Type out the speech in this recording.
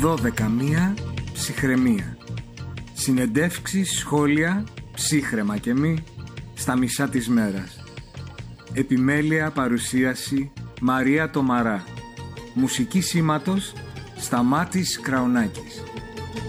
12 ψυχραιμία. Συνεντεύξεις, σχόλια, ψύχραιμα και μη, στα μισά της μέρας. Επιμέλεια παρουσίαση Μαρία Τομαρά. Μουσική σήματος Σταμάτης Κραουνάκης.